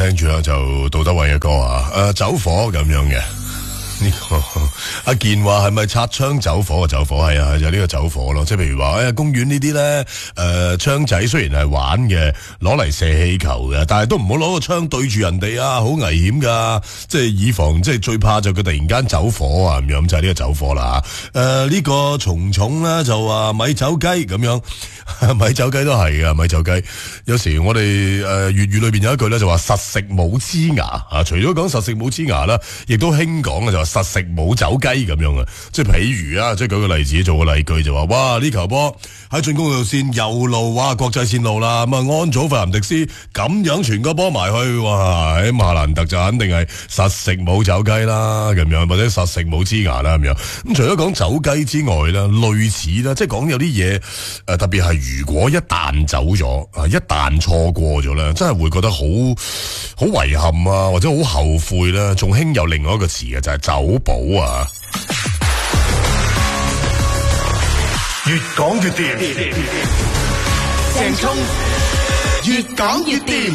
聽住啦，就杜德偉嘅歌啊，走火咁樣嘅。呢個阿健話係咪擦槍走火？走火係啊，就呢個走火咯。即係譬如話，公園呢啲咧，槍仔雖然係玩嘅，攞嚟射氣球嘅，但係都唔好攞個槍對住人哋啊，好危險噶。即係以防，即係最怕就佢突然間走火啊咁樣，就係呢個走火啦。呢個蟲蟲咧就話咪走雞咁樣，咪走雞都係噶，咪走雞。有時我哋粵語裏邊有一句咧就話實食冇黐牙啊。除咗講實食冇黐牙啦，亦都興講嘅就話實食冇走雞咁樣啊。即係譬如啊，即係舉個例子做個例句就話，哇呢球波喺進攻路線右路，哇國際線路啦，咁啊安祖費南迪斯咁樣傳個波埋去，哇喺馬蘭特就肯定係實食冇走雞啦咁樣，或者實食冇黐牙啦咁樣。咁除咗講走雞之外啦，類似啦，即係講有啲嘢特別係如果一旦走咗啊，一旦錯過咗咧，真係會覺得好遺憾啊，或者好後悔啦。仲興有另外一個詞嘅就係走寶啊。 越講越掂，鄭聰越講越掂。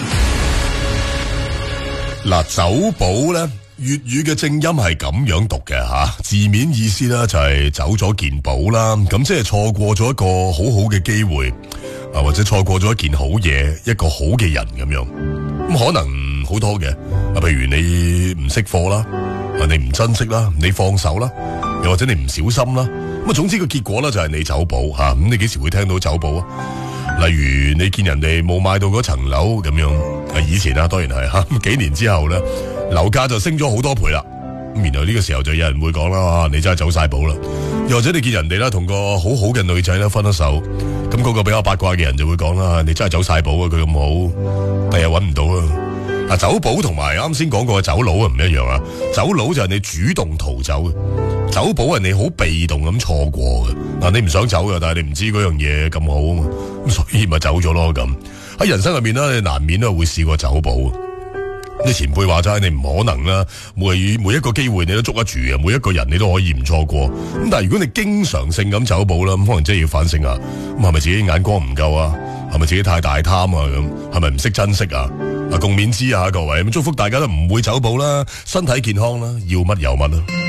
嗱，走寶咧，粵語嘅正音係咁樣讀嘅吓，字面意思咧就係走咗件寶啦，咁即係錯過咗一個好好嘅機會啊，或者錯過咗一件好嘢，一個好嘅人咁樣。咁可能好多嘅啊，譬如你唔識貨啦，啊你唔珍惜啦，你放手啦，又或者你唔小心啦。咁啊，總之個結果咧就係你走寶吓，咁你幾時會聽到走寶啊？例如你見人哋冇買到嗰層樓咁樣，以前當然係吓，幾年之後咧，樓價就升咗好多倍啦。咁然後呢個時候就有人會講啦，你真係走晒寶啦。又或者你見人哋啦同個好好嘅女仔咧分咗手，咁嗰個比較八卦嘅人就會講啦，你真係走晒寶啊，佢咁好，第日搵唔到啊。啊，走寶同埋啱先講過嘅走佬唔一樣啊。走佬就係你主動逃走嘅，走寶係你好被動咁錯過嘅。嗱，你唔想走嘅，但係你唔知嗰樣嘢咁好啊嘛，咁所以咪走咗咯咁。喺人生入面咧，你難免都會試過走寶。啲前輩話齋，你唔可能啦，每一個機會你都捉得住嘅，每一個人你都可以唔錯過。咁但係如果你經常性咁走寶啦，咁可能真係要反省下，咁係咪自己眼光唔夠啊？係咪自己太大貪啊？咁係咪唔識珍惜啊？共勉之啊，各位，咁祝福大家都唔會走寶啦，身體健康啦，要乜有乜啦。